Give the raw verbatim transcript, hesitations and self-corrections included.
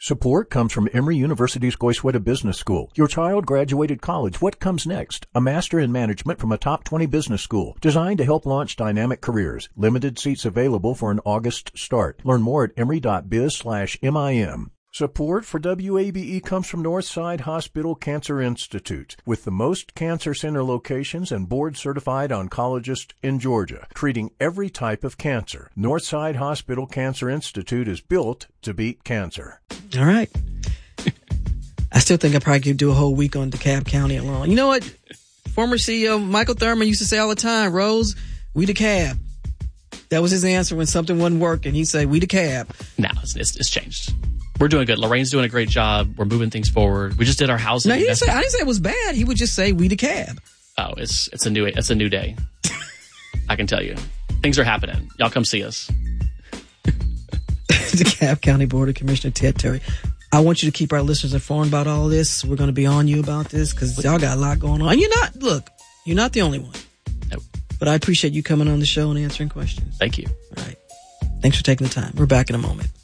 Support comes from Emory University's Goizueta Business School. Your child graduated college. What comes next? A master in management from a top twenty business school designed to help launch dynamic careers. Limited seats available for an August start. Learn more at emory.biz slash MIM. Support for W A B E comes from Northside Hospital Cancer Institute, with the most cancer center locations and board-certified oncologist in Georgia, treating every type of cancer. Northside Hospital Cancer Institute is built to beat cancer. All right. I still think I probably could do a whole week on DeKalb County alone. You know what? Former C E O Michael Thurman used to say all the time, Rose, we DeKalb. That was his answer when something wasn't working. He'd say, we DeKalb. No, it's, it's, it's changed. We're doing good. Lorraine's doing a great job. We're moving things forward. We just did our housing. No, he didn't say, I didn't say it was bad. He would just say, we DeKalb. Oh, it's it's a new it's a new day. I can tell you. Things are happening. Y'all come see us. DeKalb County Board of Commissioner Ted Terry. I want you to keep our listeners informed about all this. We're going to be on you about this because y'all got a lot going on. And you're not, look, you're not the only one. Nope. But I appreciate you coming on the show and answering questions. Thank you. All right. Thanks for taking the time. We're back in a moment.